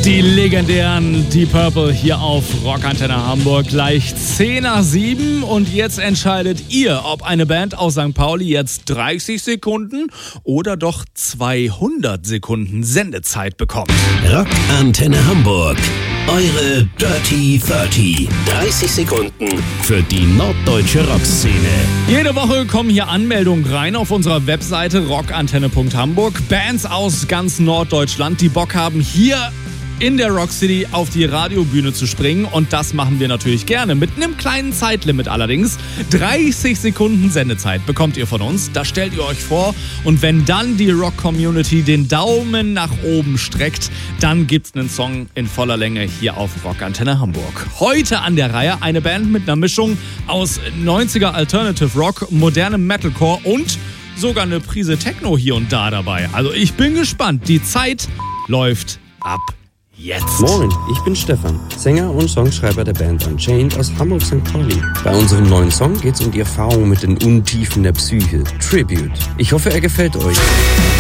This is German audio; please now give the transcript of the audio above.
Die legendären Deep Purple hier auf Rockantenne Hamburg, gleich 10:07 und jetzt entscheidet ihr, ob eine Band aus St. Pauli jetzt 30 Sekunden oder doch 200 Sekunden Sendezeit bekommt. Rockantenne Hamburg, eure Dirty 30. 30 Sekunden für die norddeutsche Rockszene. Jede Woche kommen hier Anmeldungen rein auf unserer Webseite rockantenne.hamburg. Bands aus ganz Norddeutschland, die Bock haben, hier in der Rock City auf die Radiobühne zu springen, und das machen wir natürlich gerne, mit einem kleinen Zeitlimit allerdings. 30 Sekunden Sendezeit bekommt ihr von uns, das stellt ihr euch vor, und wenn dann die Rock-Community den Daumen nach oben streckt, dann gibt's einen Song in voller Länge hier auf Rockantenne Hamburg. Heute an der Reihe eine Band mit einer Mischung aus 90er Alternative Rock, modernem Metalcore und sogar eine Prise Techno hier und da dabei. Also ich bin gespannt, die Zeit läuft ab jetzt. Moin, ich bin Stefan, Sänger und Songschreiber der Band Unchained aus Hamburg-St. Pauli. Bei unserem neuen Song geht's um die Erfahrung mit den Untiefen der Psyche, Tribute. Ich hoffe, er gefällt euch.